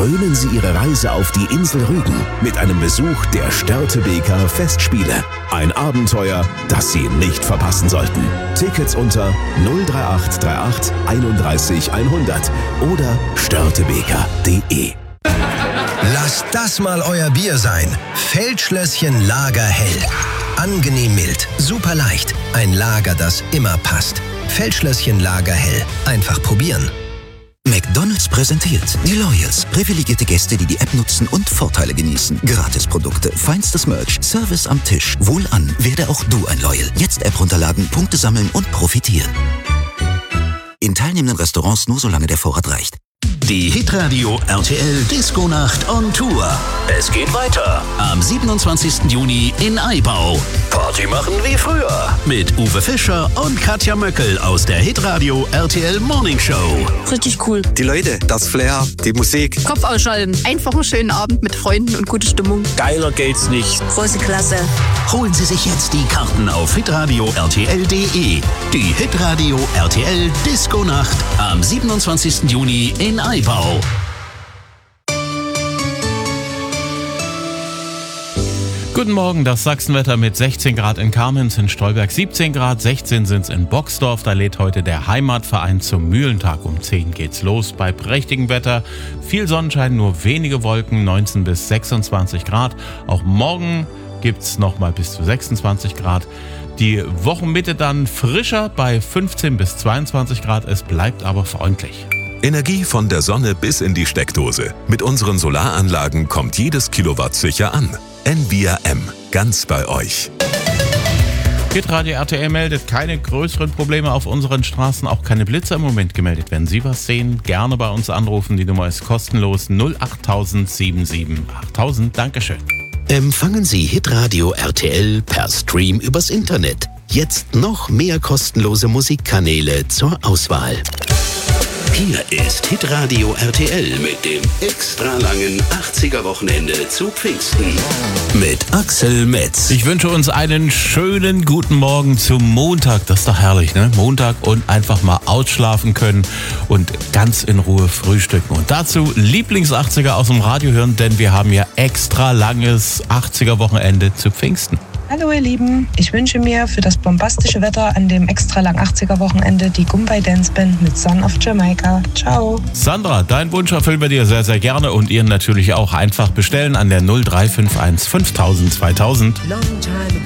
krönen Sie Ihre Reise auf die Insel Rügen mit einem Besuch der Störtebeker Festspiele. Ein Abenteuer, das Sie nicht verpassen sollten. Tickets unter 03838 31 100 oder störtebeker.de. Lasst das mal euer Bier sein. Feldschlösschen Lager Hell. Angenehm mild, super leicht. Ein Lager, das immer passt. Feldschlösschen Lager Hell. Einfach probieren. McDonald's präsentiert die Loyals. Privilegierte Gäste, die die App nutzen und Vorteile genießen. Gratisprodukte, feinstes Merch, Service am Tisch. Wohlan, werde auch du ein Loyal. Jetzt App runterladen, Punkte sammeln und profitieren. In teilnehmenden Restaurants nur solange der Vorrat reicht. Die Hitradio RTL Disco-Nacht on Tour. Es geht weiter am 27. Juni in Aibau. Party machen wie früher mit Uwe Fischer und Katja Möckel aus der Hitradio RTL Morning Show. Richtig cool. Die Leute, das Flair, die Musik. Kopf ausschalten. Einfach einen schönen Abend mit Freunden und gute Stimmung. Geiler geht's nicht. Große Klasse. Holen Sie sich jetzt die Karten auf hitradio RTL.de. Die Hitradio RTL Disco-Nacht am 27. Juni in Aibau. Guten Morgen, das Sachsenwetter mit 16 Grad in Kamenz, in Stolberg 17 Grad, 16 sind es in Boxdorf. Da lädt heute der Heimatverein zum Mühlentag. Um 10 geht's los bei prächtigem Wetter. Viel Sonnenschein, nur wenige Wolken, 19 bis 26 Grad. Auch morgen gibt's nochmal bis zu 26 Grad. Die Wochenmitte dann frischer bei 15 bis 22 Grad. Es bleibt aber freundlich. Energie von der Sonne bis in die Steckdose. Mit unseren Solaranlagen kommt jedes Kilowatt sicher an. NVRM, ganz bei euch. Hitradio RTL meldet keine größeren Probleme auf unseren Straßen, auch keine Blitze im Moment gemeldet. Wenn Sie was sehen, gerne bei uns anrufen. Die Nummer ist kostenlos 08000 77 8000. Dankeschön. Empfangen Sie Hitradio RTL per Stream übers Internet. Jetzt noch mehr kostenlose Musikkanäle zur Auswahl. Hier ist Hitradio RTL mit dem extra langen 80er-Wochenende zu Pfingsten. Mit Axel Metz. Ich wünsche uns einen schönen guten Morgen zum Montag. Das ist doch herrlich, ne? Montag und einfach mal ausschlafen können und ganz in Ruhe frühstücken. Und dazu Lieblings-80er aus dem Radio hören, denn wir haben ja extra langes 80er-Wochenende zu Pfingsten. Hallo ihr Lieben, ich wünsche mir für das bombastische Wetter an dem extra lang 80er-Wochenende die Gumbay Dance Band mit Son of Jamaica. Ciao. Sandra, dein Wunsch erfüllen wir dir sehr, sehr gerne und Ihren natürlich auch. Einfach bestellen an der 0351 5000 2000.